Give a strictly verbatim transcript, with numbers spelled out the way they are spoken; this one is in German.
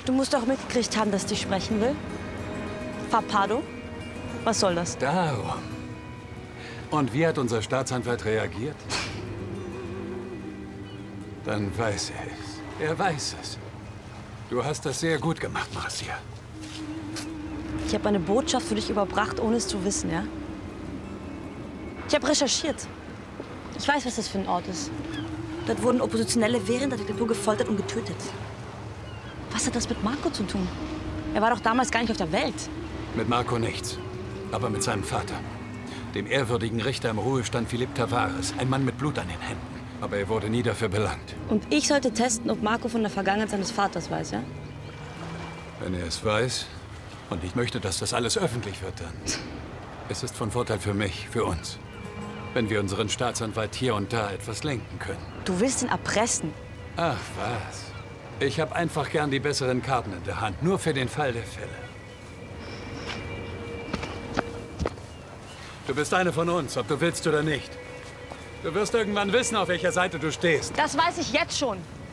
Du musst doch mitgekriegt haben, dass dich sprechen will. Papado? Was soll das? Darum. Und wie hat unser Staatsanwalt reagiert? Dann weiß er es. Er weiß es. Du hast das sehr gut gemacht, Marcia. Ich habe eine Botschaft für dich überbracht, ohne es zu wissen, ja? Ich habe recherchiert. Ich weiß, was das für ein Ort ist. Dort wurden Oppositionelle während der Diktatur gefoltert und getötet. Was hat das mit Marco zu tun? Er war doch damals gar nicht auf der Welt. Mit Marco nichts. Aber mit seinem Vater. Dem ehrwürdigen Richter im Ruhestand Philippe Tavares. Ein Mann mit Blut an den Händen. Aber er wurde nie dafür belangt. Und ich sollte testen, ob Marco von der Vergangenheit seines Vaters weiß, ja? Wenn er es weiß und ich möchte, dass das alles öffentlich wird, dann es ist von Vorteil für mich, für uns. Wenn wir unseren Staatsanwalt hier und da etwas lenken können. Du willst ihn erpressen. Ach was. Ich habe einfach gern die besseren Karten in der Hand. Nur für den Fall der Fälle. Du bist eine von uns, ob du willst oder nicht. Du wirst irgendwann wissen, auf welcher Seite du stehst. Das weiß ich jetzt schon.